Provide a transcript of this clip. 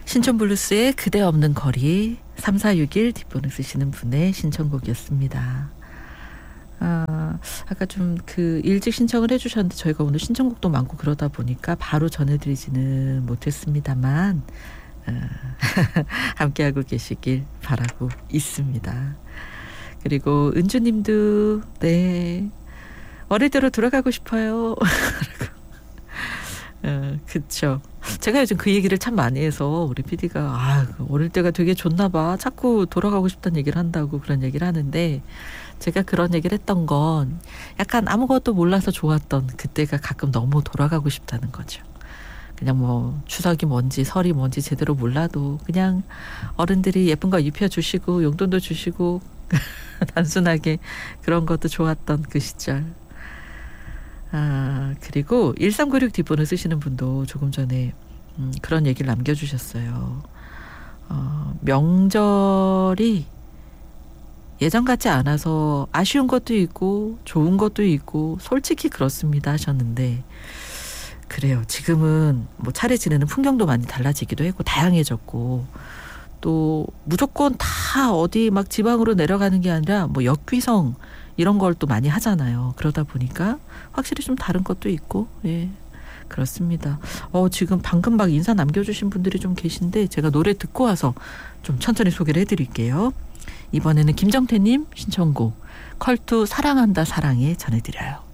신촌블루스의 그대 없는 거리 3461 뒷번호 쓰시는 분의 신청곡이었습니다. 아까 좀 그 일찍 신청을 해주셨는데 저희가 오늘 신청곡도 많고 그러다 보니까 바로 전해드리지는 못했습니다만 함께하고 계시길 바라고 있습니다. 그리고 은주님도 네 어릴 때로 돌아가고 싶어요. 그쵸. 제가 요즘 그 얘기를 참 많이 해서 우리 PD가 어릴 때가 되게 좋나 봐. 자꾸 돌아가고 싶다는 얘기를 한다고 그런 얘기를 하는데 제가 그런 얘기를 했던 건 약간 아무것도 몰라서 좋았던 그때가 가끔 너무 돌아가고 싶다는 거죠. 그냥 뭐 추석이 뭔지 설이 뭔지 제대로 몰라도 그냥 어른들이 예쁜 거 입혀주시고 용돈도 주시고 단순하게 그런 것도 좋았던 그 시절. 그리고 1396 뒷번호 쓰시는 분도 조금 전에 그런 얘기를 남겨주셨어요. 명절이 예전 같지 않아서 아쉬운 것도 있고 좋은 것도 있고 솔직히 그렇습니다 하셨는데 그래요. 지금은 뭐 차례 지내는 풍경도 많이 달라지기도 했고 다양해졌고 또 무조건 다 어디 막 지방으로 내려가는 게 아니라 뭐 역귀성 이런 걸 또 많이 하잖아요. 그러다 보니까 확실히 좀 다른 것도 있고 예 그렇습니다. 지금 방금 막 인사 남겨주신 분들이 좀 계신데 제가 노래 듣고 와서 좀 천천히 소개를 해드릴게요. 이번에는 김정태님 신청곡 컬투 사랑한다 사랑해 전해드려요.